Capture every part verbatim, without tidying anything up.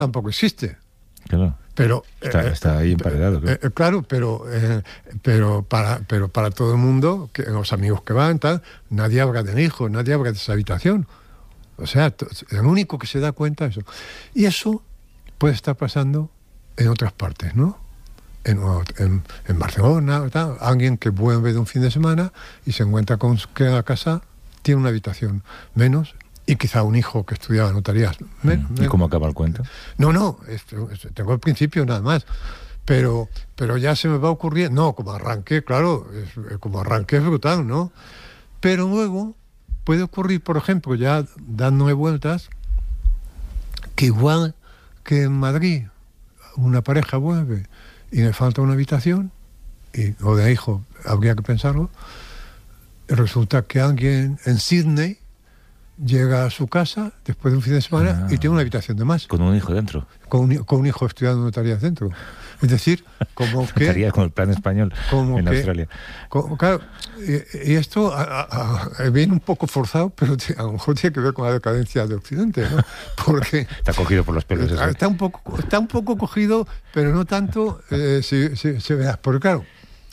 tampoco existe. Claro. Pero está, eh, está ahí emparedado. Eh, eh, claro, pero eh, pero para pero para todo el mundo, que los amigos que van, tal, nadie habla de hijos, nadie habla de esa habitación. O sea, el único que se da cuenta es eso. Y eso puede estar pasando en otras partes, ¿no? En, en, en Barcelona, tal, alguien que vuelve de un fin de semana y se encuentra con que en la casa tiene una habitación menos. Y quizá un hijo que estudiaba notarías. Men, ¿Y men. cómo acaba el cuento? No, no, esto, esto, tengo el principio nada más. Pero, pero ya se me va a ocurrir. No, como arranque, claro, es, como arranque es brutal, ¿no? Pero luego puede ocurrir, por ejemplo, ya dándole vueltas, que igual que en Madrid una pareja vuelve y le falta una habitación, y, o de hijo, habría que pensarlo, resulta que alguien en Sydney llega a su casa después de un fin de semana ah, y tiene una habitación de más. ¿Con un hijo dentro? Con un, con un hijo estudiando notarías dentro. Es decir, como que... Notaría con el plan español como en que, Australia. Como, claro, y, y esto a, a, a, viene un poco forzado, pero a lo mejor tiene que ver con la decadencia de Occidente, ¿no? Porque... Está cogido por los pelos. Está, está, un, poco, está un poco cogido, pero no tanto, eh, si, si, si veas. Porque claro,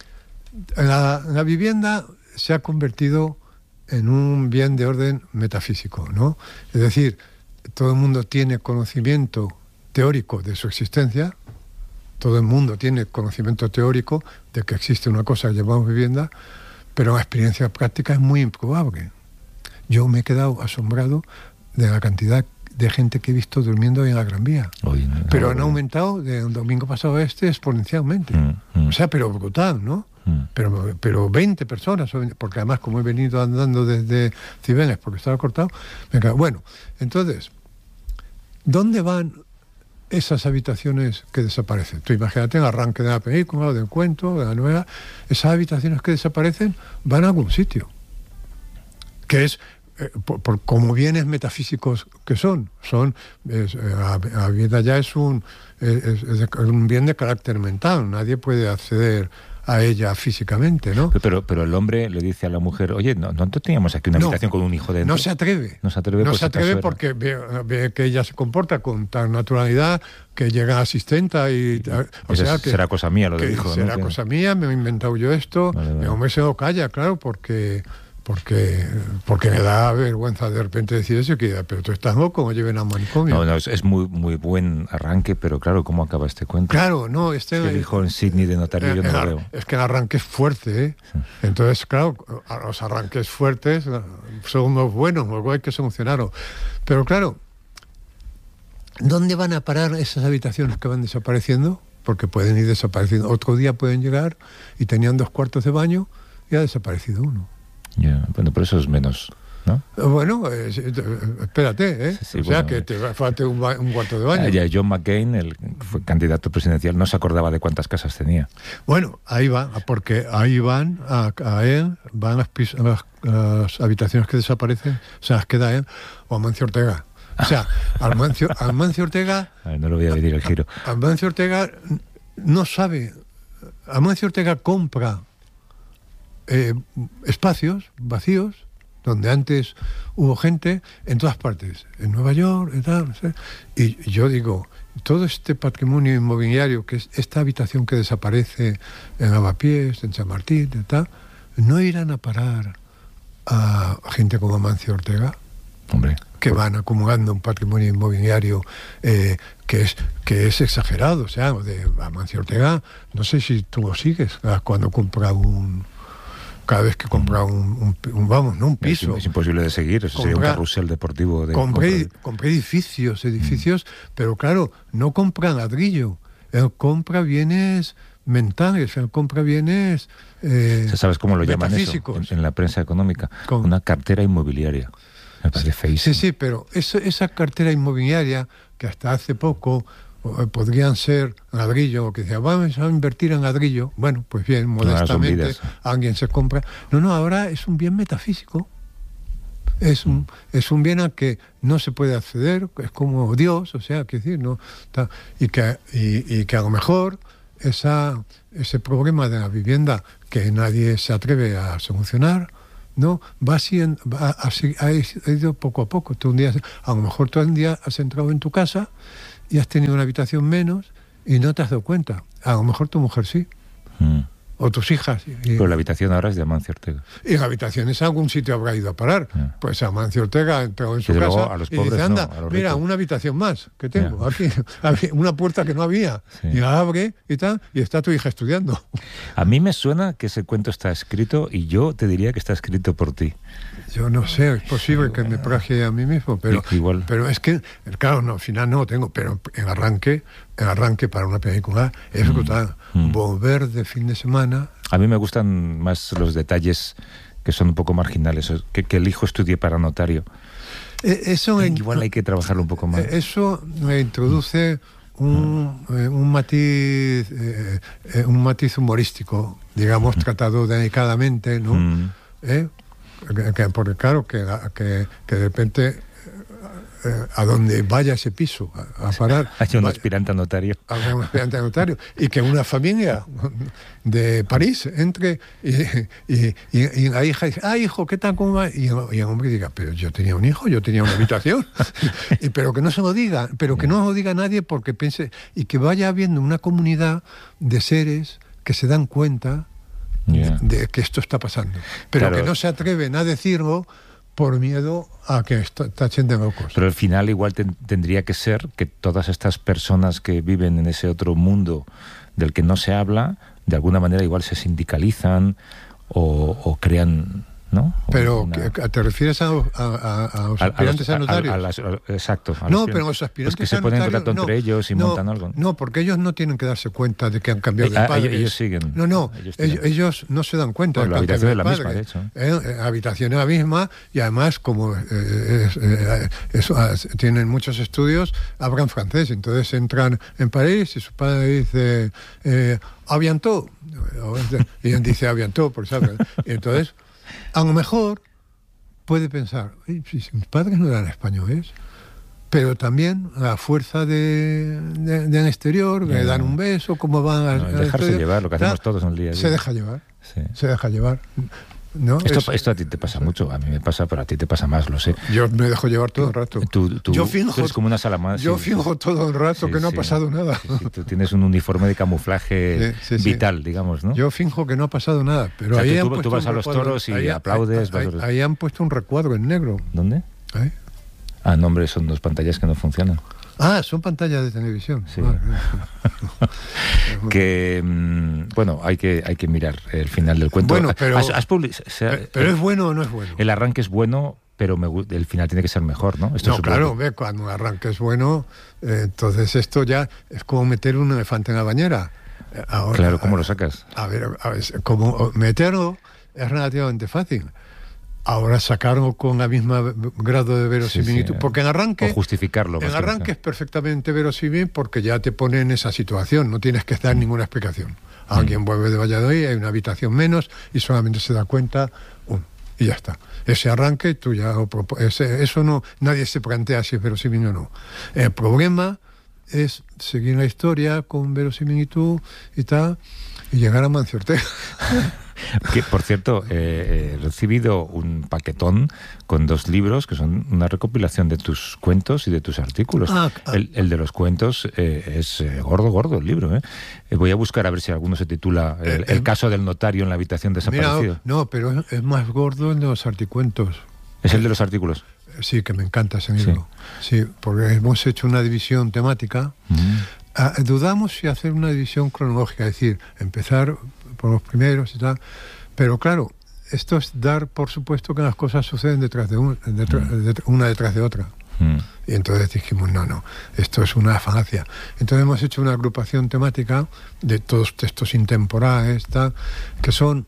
la, la vivienda se ha convertido en un bien de orden metafísico, ¿no? Es decir, todo el mundo tiene conocimiento teórico de su existencia, todo el mundo tiene conocimiento teórico de que existe una cosa que llamamos vivienda, pero la experiencia práctica es muy improbable. Yo me he quedado asombrado de la cantidad de gente que he visto durmiendo en la Gran Vía. Oye, no, pero no, han no. aumentado de un domingo pasado a este exponencialmente. Mm, mm. O sea, pero brutal, ¿no? Pero, pero veinte personas, porque además como he venido andando desde Cibeles porque estaba cortado, me quedo. Bueno, entonces, ¿dónde van esas habitaciones que desaparecen? Tú imagínate el arranque de la película, del cuento, de la novela, esas habitaciones que desaparecen van a algún sitio, que es, eh, por, por como bienes metafísicos que son, son es, eh, la, la vida ya es un, es, es un bien de carácter mental, nadie puede acceder a ella físicamente, ¿no? Pero, pero el hombre le dice a la mujer, oye, no, no teníamos aquí una no, habitación con un hijo dentro. No se atreve. No se atreve, no pues se atreve porque ve, ve que ella se comporta con tan naturalidad que llega asistenta y... O sea, que, será cosa mía lo que dijo. Será ¿no? cosa mía, me he inventado yo esto. Vale, vale. El hombre se lo calla, claro, porque... Porque, porque me da vergüenza de repente decir eso, que, pero tú estás loco, me lleven a un manicomio. No, no, es, es muy muy buen arranque, pero claro, ¿cómo acaba este cuento? Claro, no, este... Es que el hijo en Sydney de notario eh, yo no lo veo. Es que el arranque es fuerte, ¿eh? Sí. Entonces, claro, los arranques fuertes son los buenos, luego hay que solucionarlos. Pero claro, ¿dónde van a parar esas habitaciones que van desapareciendo? Porque pueden ir desapareciendo. Otro día pueden llegar y tenían dos cuartos de baño y ha desaparecido uno. Yeah. Bueno, pero eso es menos, ¿no? Bueno, eh, espérate, ¿eh? Sí, sí, o sea, bueno, que te falte un, un cuarto de baño. Ya, John McCain, el fue candidato presidencial, no se acordaba de cuántas casas tenía. Bueno, ahí va, porque ahí van a, a él, van las, las, las habitaciones que desaparecen, se las queda él o Amancio Ortega. O sea, Amancio, Amancio Ortega... A ver, no lo voy a pedir el giro. Amancio Ortega no sabe... Amancio Ortega compra... Eh, espacios vacíos donde antes hubo gente en todas partes, en Nueva York y tal, no sé. Y yo digo, todo este patrimonio inmobiliario, que es esta habitación que desaparece en Lavapiés, en San Martín y tal, no irán a parar a gente como Amancio Ortega. Hombre, que van acumulando un patrimonio inmobiliario eh, que es que es exagerado. O sea, de Amancio Ortega, no sé si tú lo sigues cuando compra un cada vez que compra un, un, un vamos, no un piso. Es, es imposible de seguir, eso compra, sería un carrusel deportivo. De compré, compré edificios, edificios, mm. pero claro, no compra ladrillo, él compra bienes mentales, él compra bienes eh, ¿sabes cómo lo llaman eso en, en la prensa económica? Con una cartera inmobiliaria. Me parece feísimo. Sí, sí, pero eso, esa cartera inmobiliaria que hasta hace poco podrían ser ladrillo, o que decía, vamos a invertir en ladrillo. Bueno, pues bien, modestamente alguien se compra. No, no, ahora es un bien metafísico. Es un, es un bien al que no se puede acceder, es como Dios, o sea, que decir, no, está, y, que, y, y que a lo mejor esa, ese problema de la vivienda que nadie se atreve a solucionar, no, va así, va así, ha ido poco a poco. Tú un día, a lo mejor tú un día has entrado en tu casa y has tenido una habitación menos y no te has dado cuenta. A lo mejor tu mujer sí. Mm. O tus hijas. Y, Pero la habitación ahora es de Amancio Ortega. Y la habitación es a algún sitio habrá ido a parar. Yeah. Pues Amancio Ortega entró en su Desde casa luego, a los pobres, y dice, anda, no, mira, ricos. Una habitación más que tengo. Yeah. Aquí, una puerta que no había. Sí. Y la abre y tal, y está tu hija estudiando. A mí me suena que ese cuento está escrito y yo te diría que está escrito por ti. Yo no sé, es posible que me plagie a mí mismo, pero, Igual. pero es que, claro, no, al final no lo tengo, pero en arranque, en arranque para una película es brutal. Mm. Volver de fin de semana. A mí me gustan más los detalles que son un poco marginales, que, que el hijo estudie para notario. Eso en, Igual hay que trabajarlo un poco más. Eso me introduce un, mm. eh, un matiz eh, eh, un matiz humorístico, digamos, mm. tratado delicadamente, ¿no? Mm. ¿Eh? Que, porque claro, que, que, que de repente eh, a donde vaya ese piso a, a parar... Hay un aspirante a notario. Hay un aspirante a notario. Y que una familia de París entre y, y, y, y la hija dice, ah, hijo, ¿qué tal? ¿Cómo va? Y, y el hombre diga, pero yo tenía un hijo, yo tenía una habitación. y, pero que no se lo diga, pero que no se lo diga a nadie porque piense... Y que vaya habiendo una comunidad de seres que se dan cuenta... Yeah. De, de que esto está pasando, pero claro, que no se atreven a decirlo por miedo a que tachen de locos. Pero al final igual ten, tendría que ser que todas estas personas que viven en ese otro mundo del que no se habla, de alguna manera igual se sindicalizan o, o crean... ¿no? Pero, una... ¿te refieres a, a, a, a los aspirantes a, a, a notarios? A, a las, a, exacto. A no, los pero los aspirantes pues que se ponen en contacto no, entre ellos y no, montan algo. No, porque ellos no tienen que darse cuenta de que han cambiado eh, de padres. Ellos, ellos siguen. No, no, ellos, ellos, ellos no se dan cuenta bueno, de que la habitación han cambiado es la de misma, padres. de hecho. Eh, la habitación es la misma y además, como eh, es, eh, eso, tienen muchos estudios, hablan francés. Entonces entran en París y su padre dice eh, «Aviantó». Y él dice «Aviantó», por sabe. Y entonces, a lo mejor... puede pensar, si mis padres no eran españoles, pero también a la fuerza de, de, del exterior, yeah. le dan un beso, cómo van no, al, dejarse exterior, llevar, lo que hacemos todos en el día a día. Se deja llevar, sí. se deja llevar. ¿No? Esto, es, esto a ti te pasa mucho, a mí me pasa, pero a ti te pasa más, lo sé. Yo me dejo llevar todo el rato. Tú, tú, yo finjo, tú eres como una salamandra. Yo sí, finjo sí, todo el rato sí, que no sí, ha pasado nada. Sí, sí, tú tienes un uniforme de camuflaje sí, sí, vital, sí. digamos, ¿no? Yo finjo que no ha pasado nada, pero o sea, ahí tú, han puesto tú vas a los recuadro, toros y ahí, aplaudes. Ahí, vas ahí, ahí han puesto un recuadro en negro. ¿Dónde? ¿Eh? Ah, no, hombre, son dos pantallas que no funcionan. Ah, son pantallas de televisión. Sí. Ah, que mmm, bueno, hay que hay que mirar el final del cuento. Bueno, pero, ¿Has, has public... pero, pero es bueno o no es bueno. El arranque es bueno, pero me, el final tiene que ser mejor, ¿no? Esto no, claro, ve, cuando un arranque es bueno, eh, entonces esto ya es como meter un elefante en la bañera. Ahora, claro, ¿cómo lo sacas? A ver, a ver, como meterlo es relativamente fácil. Ahora sacarlo con la misma grado de verosimilitud, sí, sí. porque en arranque... O justificarlo. En arranque es perfectamente verosímil porque ya te pone en esa situación, no tienes que dar mm. ninguna explicación. Alguien mm. vuelve de Valladolid, hay una habitación menos y solamente se da cuenta, um, y ya está. Ese arranque, tú ya... Ese, eso no, nadie se plantea si es verosímil o no. El problema es seguir la historia con verosimilitud y tal, y llegar a Amancio Ortega. Que, por cierto, eh, he recibido un paquetón con dos libros que son una recopilación de tus cuentos y de tus artículos. Ah, ah. El, el de los cuentos eh, es eh, gordo, gordo el libro. ¿eh? Eh, voy a buscar a ver si alguno se titula El, el caso del notario en la habitación desaparecido. Mira, no, pero es más gordo el de los articuentos. ¿Es el de los artículos? Sí, que me encanta ese libro. Sí, sí porque hemos hecho una división temática. Mm. Ah, dudamos si hacer una división cronológica, es decir, empezar por los primeros y tal, pero claro, esto es dar por supuesto que las cosas suceden detrás de, un, detrás, mm. de una detrás de otra. Mm. Y entonces dijimos, no, no, esto es una falacia. Entonces hemos hecho una agrupación temática de todos textos intemporales, tal, que son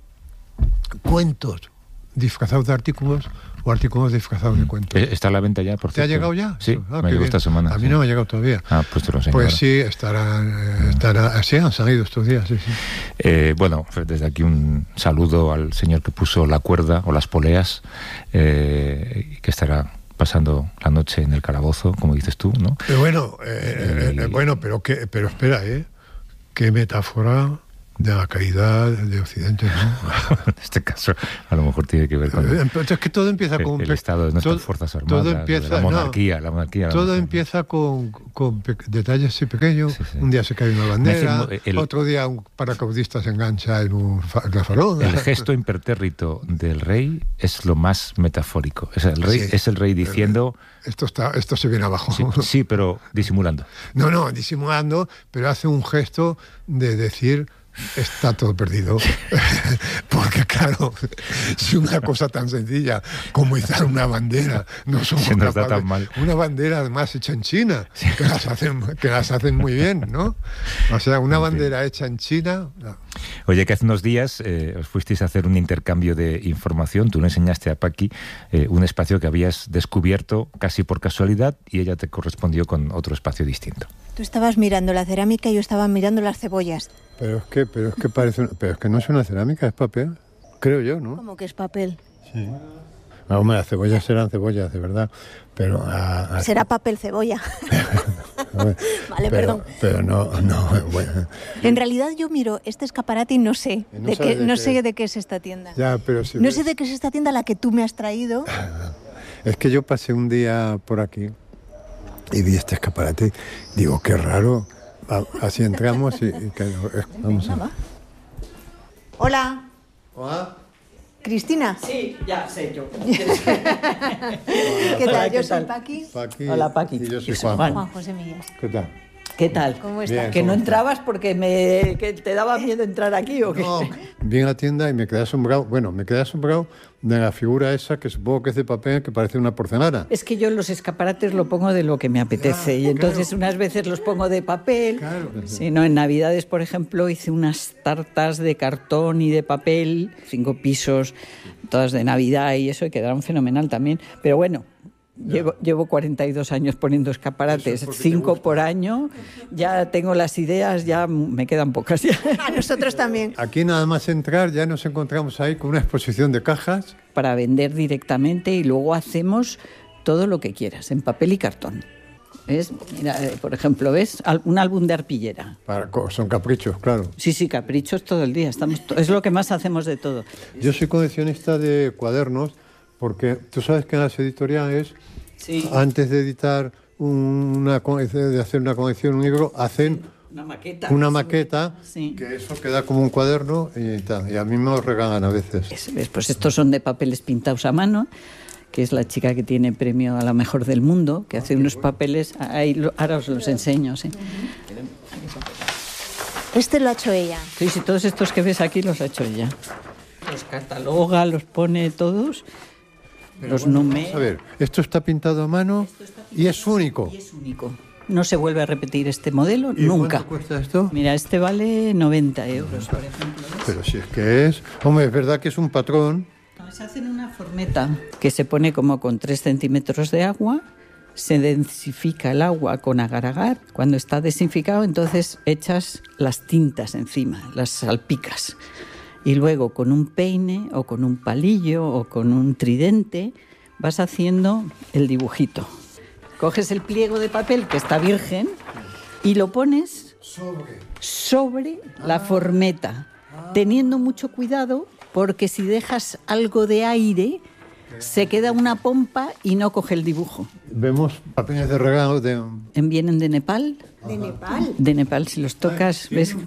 cuentos disfrazados de artículos o artículos disfrazados de cuentos. ¿Está a la venta ya, por cierto? ¿Te ha llegado ya? Sí, ah, me llegó esta semana. A mí sí. no me ha llegado todavía. Ah, pues te lo enseño. Pues ahora. sí, estarán, estará, sí, han salido estos días, sí, sí. Eh, bueno, desde aquí un saludo al señor que puso la cuerda o las poleas, eh, que estará pasando la noche en el calabozo, como dices tú, ¿no? Pero bueno, eh, y... eh, bueno, pero que, pero espera, ¿eh? Qué metáfora de la caída de Occidente, ¿no? En este caso, a lo mejor tiene que ver con... El, es que todo empieza el, con... El Estado de nuestras todo, Fuerzas Armadas, todo empieza, la monarquía, no, la monarquía. La todo monarquía. empieza con, con pe- detalles así pequeños. Sí, sí. Un día se cae una bandera, el, otro día un paracaudista se engancha en, un fa- en la farola. El gesto impertérrito del rey es lo más metafórico. O sea, el rey, sí, es el rey diciendo... Esto, está, esto se viene abajo. Sí, sí, pero disimulando. No, no, disimulando, pero hace un gesto de decir... Está todo perdido. Porque claro, si una cosa tan sencilla como izar una bandera no somos se nos capaces, da tan mal. Una bandera además hecha en China, sí. que, las hacen, que las hacen muy bien, ¿no? O sea, una bandera hecha en China... No. Oye, que hace unos días eh, os fuisteis a hacer un intercambio de información. Tú le enseñaste a Paqui eh, un espacio que habías descubierto casi por casualidad y ella te correspondió con otro espacio distinto. Tú estabas mirando la cerámica y yo estaba mirando las cebollas. Pero es que, pero es que parece, una, pero es que no es una cerámica, es papel, creo yo, ¿no? ¿Cómo que es papel? Sí. No, hombre, las cebollas serán cebollas, de verdad, pero... A, a... Será papel cebolla. Vale, pero, perdón. Pero no, no, bueno. En realidad yo miro este escaparate y no sé, no de, qué, de, no qué sé de qué es esta tienda. Ya, pero si no ves... sé de qué es esta tienda a la que tú me has traído. Es que yo pasé un día por aquí y vi este escaparate, digo, qué raro... Así entramos y... y que, vamos a... Hola. Hola. ¿Cristina? Sí, ya sé yo. ¿Qué tal? Hola, yo ¿qué soy tal? Paqui. Paqui. Hola, Paqui. Y yo soy Juan. Juan. Juan José Millas. ¿Qué tal? ¿Qué tal? ¿Cómo estás? Bien, ¿Que no ¿cómo entrabas porque me, que te daba miedo entrar aquí o qué? No, vi en la tienda y me quedé asombrado, bueno, me quedé asombrado de la figura esa que supongo que es de papel, que parece una porcelana. Es que yo los escaparates lo pongo de lo que me apetece, claro, y entonces claro. Unas veces los pongo de papel. Claro. Sí, no, en Navidades, por ejemplo, hice unas tartas de cartón y de papel, cinco pisos, todas de Navidad y eso, y quedaron fenomenal también. Pero bueno, Llevo, llevo cuarenta y dos años poniendo escaparates, cinco por año, ya tengo las ideas, ya me quedan pocas. Ya. A nosotros también. Aquí nada más entrar ya nos encontramos ahí con una exposición de cajas. Para vender directamente y luego hacemos todo lo que quieras, en papel y cartón. ¿Ves? Mira, por ejemplo, ¿ves? Un álbum de arpillera. Para, son caprichos, claro. Sí, sí, caprichos todo el día. Estamos to- es lo que más hacemos de todo. Yo soy coleccionista de cuadernos porque tú sabes que en las editoriales, sí. Antes de editar una de hacer una colección, un libro, hacen una maqueta, una maqueta sí. Que eso queda como un cuaderno y tal. Y a mí me lo regalan a veces. Eso, pues estos son de papeles pintados a mano, que es la chica que tiene premio a la mejor del mundo, que hace unos papeles. Ahí, ahora os los enseño, sí. Este lo ha hecho ella. Sí, sí, todos estos que ves aquí los ha hecho ella. Los cataloga, los pone todos. Pero los bueno, numera. Vamos a ver, esto está pintado a mano está pintado y es único. Y es único. No se vuelve a repetir este modelo ¿Y nunca. ¿Cuánto cuesta esto? Mira, este vale noventa euros, por ejemplo. ¿Ves? Pero si es que es... Hombre, es verdad que es un patrón. Se hace en una formeta que se pone como con tres centímetros de agua, se densifica el agua con agar-agar. Cuando está desinficado, entonces echas las tintas encima, las salpicas. Y luego con un peine o con un palillo o con un tridente vas haciendo el dibujito. Coges el pliego de papel que está virgen y lo pones sobre, sobre ah. la formeta, ah. teniendo mucho cuidado porque si dejas algo de aire se queda una pompa y no coge el dibujo. Vemos papeles de regalo de... Vienen de Nepal. ¿De Nepal? De Nepal, si los tocas, Ay, ves...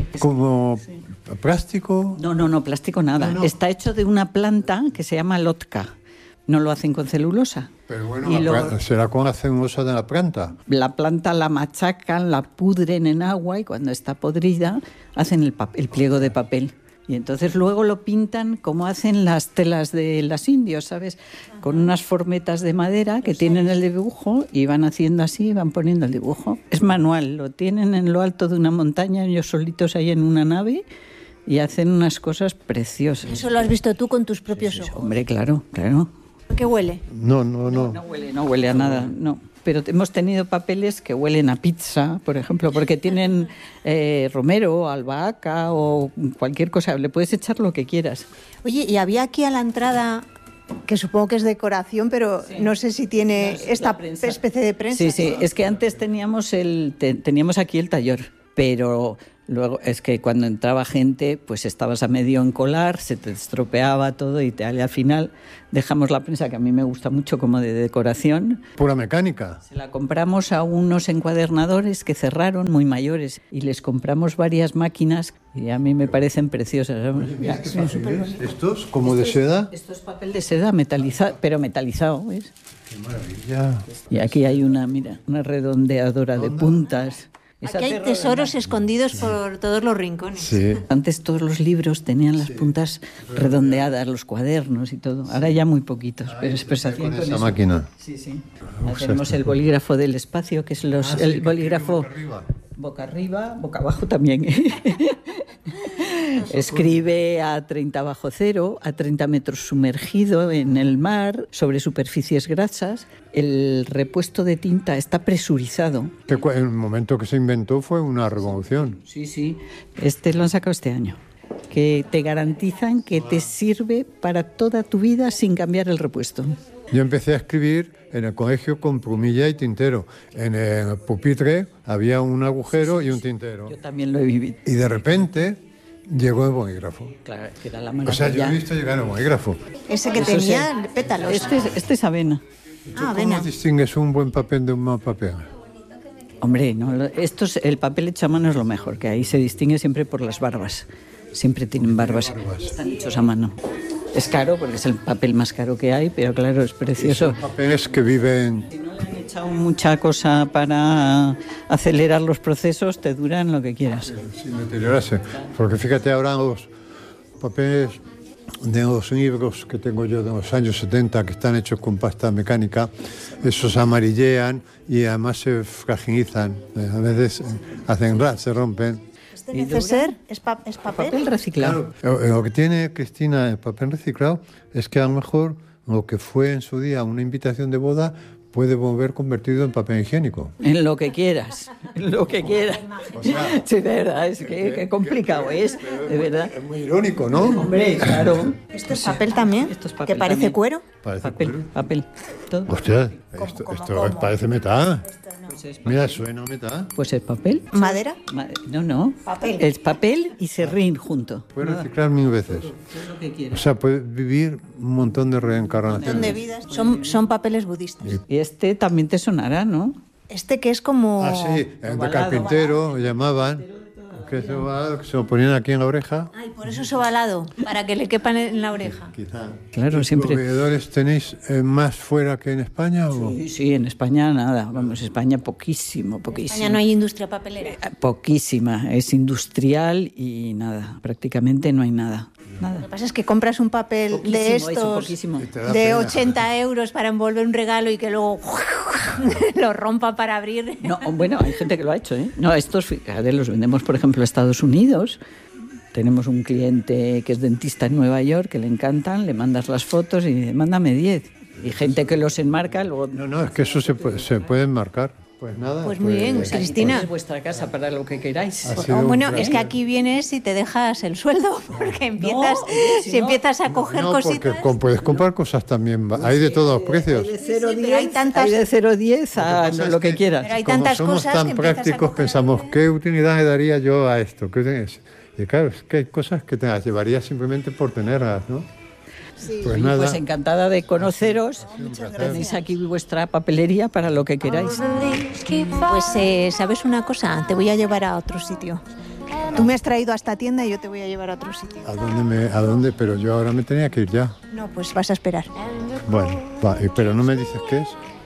Como sí. plástico. No, no, no, plástico nada. No, no. Está hecho de una planta que se llama lotka. No lo hacen con celulosa. Pero bueno, y la lo... será con la celulosa de la planta. La planta la machacan, la pudren en agua y cuando está podrida hacen el, pa- el pliego de papel. Y entonces luego lo pintan como hacen las telas de los indios, ¿sabes? Con unas formetas de madera que tienen el dibujo y van haciendo así, van poniendo el dibujo. Es manual, lo tienen en lo alto de una montaña, ellos solitos ahí en una nave y hacen unas cosas preciosas. ¿Eso lo has visto tú con tus propios sí, sí, ojos? Hombre, claro, claro. ¿Qué huele? No, no, no. No, no huele, no huele a nada, no. Pero hemos tenido papeles que huelen a pizza, por ejemplo, porque tienen eh, romero, albahaca o cualquier cosa. Le puedes echar lo que quieras. Oye, y había aquí a la entrada, que supongo que es decoración, pero sí. no sé si tiene no, esta especie de prensa. Sí, sí. Es que antes teníamos el te, teníamos aquí el taller, pero Luego es que cuando entraba gente, pues estabas a medio encolar, se te estropeaba todo y, te, y al final dejamos la prensa, que a mí me gusta mucho como de decoración. Pura mecánica. Se la compramos a unos encuadernadores que cerraron, muy mayores, y les compramos varias máquinas y a mí me parecen preciosas. ¿Estos como de seda? Esto es papel de seda metalizado, pero metalizado, ¿ves? ¡Qué maravilla! Y aquí hay una, mira, una redondeadora de puntas. Aquí hay tesoros escondidos por todos los rincones. Sí. Antes todos los libros tenían las puntas redondeadas, los cuadernos y todo. Ahora ya muy poquitos, pero es pues hacían con esa eso. máquina. Sí, sí. Ahora tenemos el bolígrafo del espacio, que es los, Ah, sí, el que bolígrafo escribe boca arriba. boca arriba, boca abajo también. Escribe a treinta bajo cero, a treinta metros sumergido en el mar, sobre superficies grasas. El repuesto de tinta está presurizado. Que cu- el momento que se inventó fue una revolución. Sí, sí. Este lo han sacado este año. Que te garantizan que te sirve para toda tu vida sin cambiar el repuesto. Yo empecé a escribir en el colegio con plumilla y tintero. En el pupitre había un agujero y un tintero. Yo también lo he vivido. Y de repente llegó el bolígrafo. Claro, que era la O sea, yo maravilla. he visto llegar el bolígrafo. Ese que Eso tenía sí. pétalos. Este, es- este es avena. ¿Tú Ah, cómo avena. distingues un buen papel de un mal papel? Hombre, no, lo- esto es- el papel hecho a mano es lo mejor, que ahí se distingue siempre por las barbas. Siempre tienen barbas. Están hechos a mano. Es caro porque es el papel más caro que hay, pero claro, es precioso. Papeles que viven... Si no le han echado mucha cosa para acelerar los procesos, te duran lo que quieras. sin deteriorarse. Porque fíjate ahora los papeles de los libros que tengo yo de los años setenta, que están hechos con pasta mecánica, esos amarillean y además se fragilizan. A veces hacen ras, se rompen. ¿Este ¿Y neceser es, pa- es papel? Papel reciclado. Lo, lo que tiene, Cristina, el papel reciclado es que a lo mejor lo que fue en su día una invitación de boda puede volver convertido en papel higiénico. En lo que quieras, en lo que quieras. Sí, de verdad, es que, que complicado es, de verdad. Es muy irónico, ¿no? Hombre, claro. ¿Esto es papel también? Esto es papel ¿Que parece también. cuero? Parece Papel, cuero. papel, todo. Hostia, esto, ¿Cómo, esto cómo? parece metal. Pues es, Mira, suena metal. pues es papel. ¿Madera? Ma- No, no. Papel. Es papel y serrín junto. Puede reciclar mil veces. Es lo que O quieras. sea, puede vivir un montón de Son de reencarnaciones. vidas. Son, son papeles budistas. Y este también te sonará, ¿no? Este que es como... Ah, sí, el de Ovalado. carpintero, lo llamaban. Que se, ovalado, que se lo ponían aquí en la oreja. Ay, por eso es ovalado, para que le quepan en la oreja. Quizá. Claro, siempre. ¿Proveedores tenéis eh, más fuera que en España? O? Sí, sí, en España nada. Vamos, España poquísimo, En poquísimo. España no hay industria papelera. Eh, Poquísima. Es industrial y nada. Prácticamente no hay nada. Lo que Nada. pasa es que compras un papel Poquísimo, de eso, estos poquísimo. Te da de pena. ochenta euros para envolver un regalo y que luego lo rompa para abrir. No, bueno, hay gente que lo ha hecho, ¿eh? No, estos, fíjate, los vendemos, por ejemplo, a Estados Unidos. Tenemos un cliente que es dentista en Nueva York, que le encantan, le mandas las fotos y dice, mándame diez. Y gente que los enmarca, luego... No, no, es que eso se puede, se puede enmarcar. Pues nada. Pues muy bien, pues, sí. Cristina. Es vuestra casa para lo que queráis. Ha O- sido un bueno, placer. es que aquí vienes y te dejas el sueldo, porque empiezas, oye, si si no- empiezas a coger No, porque cositas. com- puedes comprar cosas también. va- Hay de todos los precios. Hay de cero a Sí, pero hay diez, tantas- hay de cero a diez a pasa es lo que que- quieras. Pero hay Como tantas somos cosas tan que empiezas a prácticos, coger pensamos, algo. ¿qué utilidad le daría yo a esto? ¿Qué es? Y claro, es que hay cosas que te las llevarías simplemente por tenerlas, ¿no? Pues nada. Pues encantada de conoceros. Tenéis aquí vuestra papelería para lo que queráis. Pues eh, ¿sabes una cosa? Te voy a llevar a otro sitio. Tú me has traído a esta tienda y yo te voy a llevar a otro sitio. ¿A dónde me, a dónde? Pero yo ahora me tenía que ir ya. No, pues vas a esperar. Bueno, va, y- pero no me dices qué es.